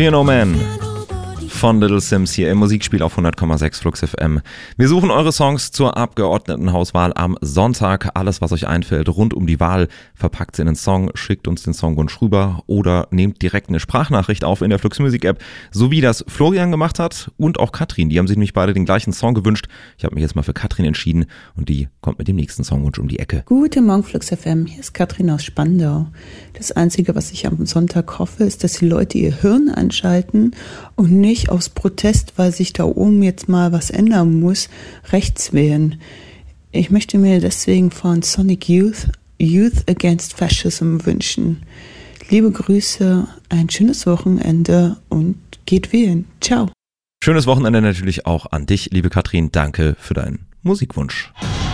Fear No Man von Little Sims hier im Musikspiel auf 100,6 Flux FM. Wir suchen eure Songs zur Abgeordnetenhauswahl am Sonntag. Alles, was euch einfällt rund um die Wahl, verpackt in einen Song, schickt uns den Songwunsch rüber oder nehmt direkt eine Sprachnachricht auf in der Flux Music App, so wie das Florian gemacht hat und auch Katrin. Die haben sich nämlich beide den gleichen Song gewünscht. Ich habe mich jetzt mal für Katrin entschieden und die kommt mit dem nächsten Songwunsch um die Ecke. Guten Morgen Flux FM, hier ist Katrin aus Spandau. Das Einzige, was ich am Sonntag hoffe, ist, dass die Leute ihr Hirn einschalten und nicht aus Protest, weil sich da oben jetzt mal was ändern muss, rechts wählen. Ich möchte mir deswegen von Sonic Youth Against Fascism wünschen. Liebe Grüße, ein schönes Wochenende und geht wählen. Ciao. Schönes Wochenende natürlich auch an dich, liebe Katrin. Danke für deinen Musikwunsch.